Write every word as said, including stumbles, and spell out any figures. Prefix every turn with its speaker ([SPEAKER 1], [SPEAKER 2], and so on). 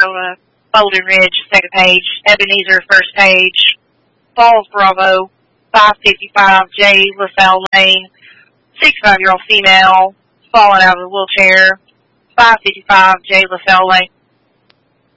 [SPEAKER 1] Minnesota. Bolden Ridge, second page. Ebenezer, first page. Falls Bravo, five fifty-five J LaSalle Lane. sixty-five-year-old female, fallen out of a wheelchair. five fifty-five J LaSalle Lane.